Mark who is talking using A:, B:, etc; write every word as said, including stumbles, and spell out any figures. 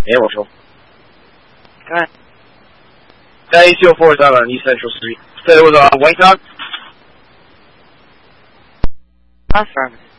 A: Yeah, we'll show.
B: Go ahead.
A: That A C oh four is out on East Central Street. Said it was a uh, white dog?
B: Affirmative.